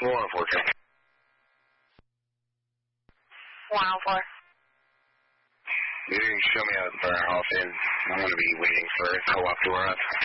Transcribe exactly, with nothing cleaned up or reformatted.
one oh four, check. one oh four. You can show me out the firehouse, and I'm going to be waiting for a co-op door up.